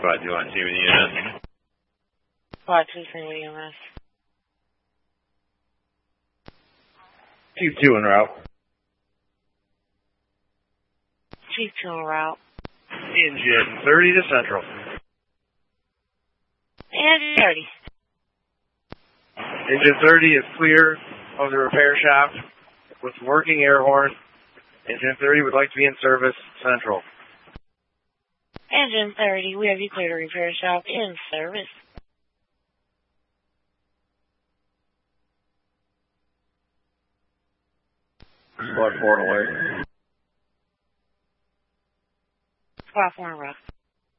Squad 2 on 2 with EMS. Squad 2 single EMS. Chief 2 en route. Chief 2 en route. Engine 30 to Central. Engine 30. Engine 30 is clear of the repair shop with working air horn. Engine 30 would like to be in service Central. Engine 30, we have you cleared to repair shop in service. Squad 4 away. Squad 4 en route.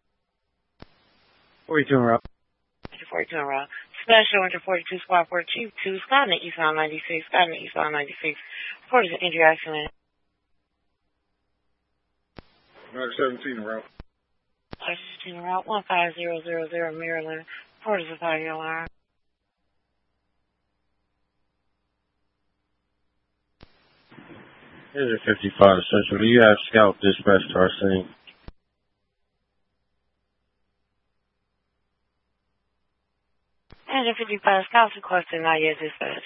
42 en route. 42 en route. Special Enter 42, Squad 4, Chief 2, Skynet Eastbound 96, Skynet Eastbound 96. Reported an injury accident. 17 en route. 17 en route, 15000 Maryland. Reported a fire alarm. Engine 55 Central, do you have scout dispatch to our scene? Engine 55, scouts requested not yet dispatched.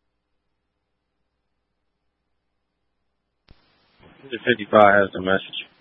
Engine 55 has the message.